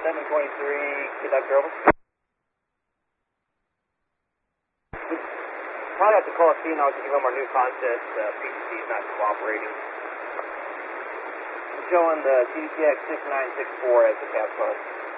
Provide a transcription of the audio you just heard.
723, conductor, over. Probably have to call a CNO to give them our new concept. PTC is not cooperating. I'm showing the TDTX 6964 as the cab car.